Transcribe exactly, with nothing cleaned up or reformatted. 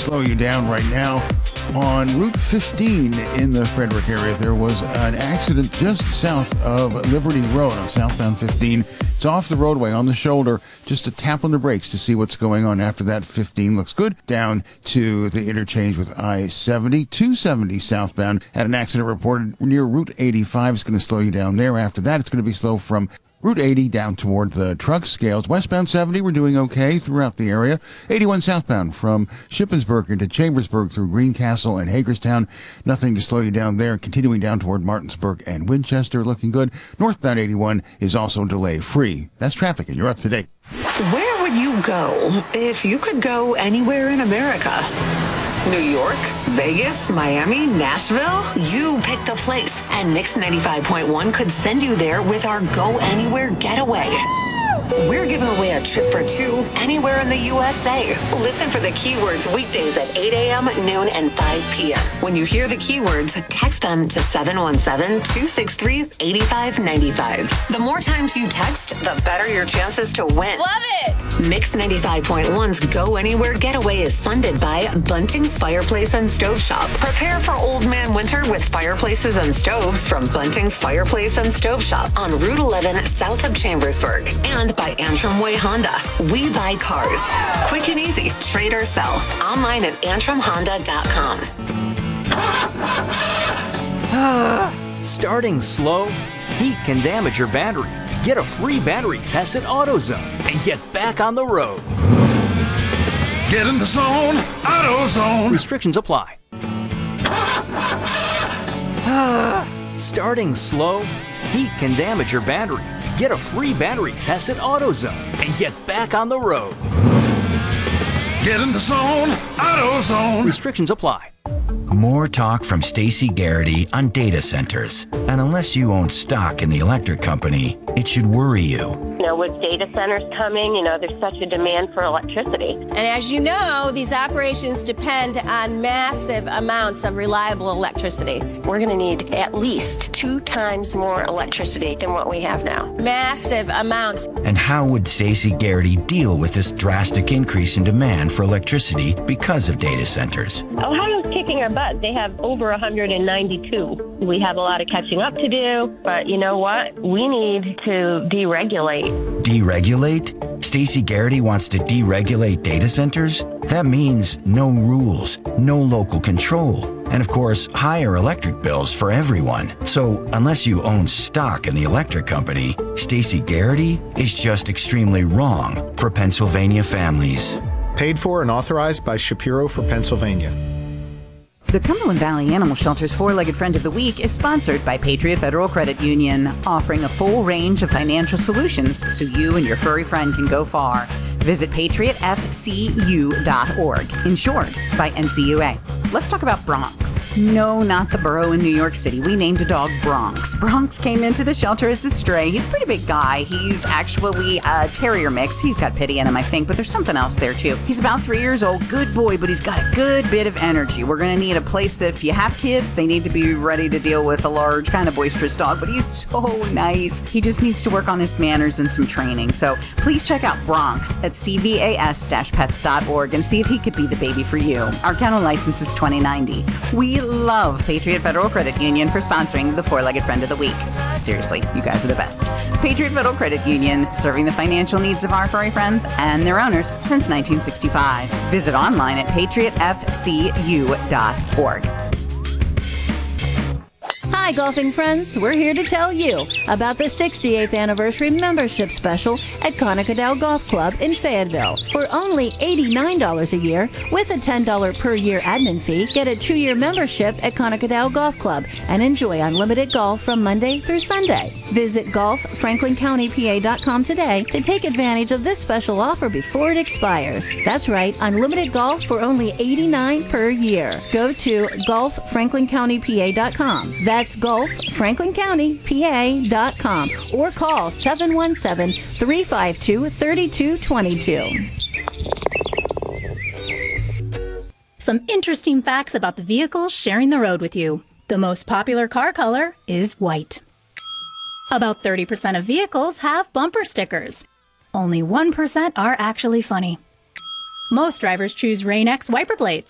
slowing you down right now. On Route fifteen in the Frederick area, there was an accident just south of Liberty Road on southbound fifteen. It's off the roadway on the shoulder. Just a tap on the brakes to see what's going on. After that, fifteen looks good. Down to the interchange with I seventy. two seventy southbound had an accident reported near Route eighty-five. It's going to slow you down there. After that, it's going to be slow from Route eighty down toward the truck scales. Westbound seventy, we're doing okay throughout the area. eighty-one southbound from Shippensburg into Chambersburg through Greencastle and Hagerstown. Nothing to slow you down there. Continuing down toward Martinsburg and Winchester, looking good. Northbound eighty-one is also delay-free. That's traffic, and you're up to date. Where would you go if you could go anywhere in America? New York, Vegas, Miami, Nashville? You picked a place, and Mix ninety-five point one could send you there with our Go Anywhere Getaway. We're giving away a trip for two anywhere in the U S A. Listen for the keywords weekdays at eight a.m., noon, and five p.m. When you hear the keywords, text them to seven one seven, two six three, eight five nine five. The more times you text, the better your chances to win. Love it! Mix ninety-five point one's Go Anywhere Getaway is funded by Bunting's Fireplace and Stove Shop. Prepare for old man winter with fireplaces and stoves from Bunting's Fireplace and Stove Shop on Route eleven south of Chambersburg. And by Antrim Way Honda. We buy cars. Quick and easy. Trade or sell. Online at antrim honda dot com. Starting slow? Heat can damage your battery. Get a free battery test at AutoZone and get back on the road. Get in the zone, AutoZone. Restrictions apply. Starting slow? Heat can damage your battery. Get a free battery test at AutoZone and get back on the road. Get in the zone, AutoZone. Restrictions apply. More talk from Stacey Garrity on data centers. And unless you own stock in the electric company, it should worry you. You know, with data centers coming, you know, there's such a demand for electricity. And as you know, these operations depend on massive amounts of reliable electricity. We're going to need at least two times more electricity than what we have now. Massive amounts. And how would Stacey Garrity deal with this drastic increase in demand for electricity because of data centers? Ohio's kicking our butt. They have over one hundred ninety-two. We have a lot of catching up to do, but you know what? We need to deregulate. Deregulate? Stacey Garrity wants to deregulate data centers? That means no rules, no local control, and of course, higher electric bills for everyone. So unless you own stock in the electric company, Stacey Garrity is just extremely wrong for Pennsylvania families. Paid for and authorized by Shapiro for Pennsylvania. The Cumberland Valley Animal Shelter's Four-Legged Friend of the Week is sponsored by Patriot Federal Credit Union, offering a full range of financial solutions so you and your furry friend can go far. Visit patriot f c u dot org, insured by N C U A. Let's talk about Bronx. No, not the borough in New York City. We named a dog Bronx. Bronx came into the shelter as a stray. He's a pretty big guy. He's actually a terrier mix. He's got pity in him, I think, but there's something else there, too. He's about three years old. Good boy, but he's got a good bit of energy. We're going to need a place that if you have kids, they need to be ready to deal with a large, kind of boisterous dog, but he's so nice. He just needs to work on his manners and some training. So please check out Bronx at c v a s dash pets dot org and see if he could be the baby for you. Our kennel license is twenty ninety. We love Patriot Federal Credit Union for sponsoring the Four-Legged Friend of the Week. Seriously, you guys are the best. Patriot Federal Credit Union, serving the financial needs of our furry friends and their owners since nineteen sixty-five. Visit online at patriot f c u dot org. Hi, golfing friends. We're here to tell you about the sixty-eighth anniversary membership special at Conocadale Golf Club in Fayetteville. For only eighty-nine dollars a year, with a ten dollars per year admin fee, get a two-year membership at Conocadale Golf Club and enjoy unlimited golf from Monday through Sunday. Visit golf franklin county p a dot com today to take advantage of this special offer before it expires. That's right, unlimited golf for only eighty-nine dollars per year. Go to golf franklin county p a dot com. That's golf franklin county p a dot com or call seven one seven, three five two, three two two two. Some interesting facts about the vehicles sharing the road with you. The most popular car color is white. About thirty percent of vehicles have bumper stickers. Only one percent are actually funny. Most drivers choose Rain-X wiper blades.